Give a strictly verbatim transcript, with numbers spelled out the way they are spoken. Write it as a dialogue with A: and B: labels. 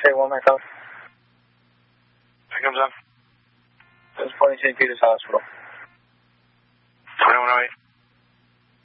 A: Say one more time.
B: Here comes up.
A: This is Saint Peter's Hospital.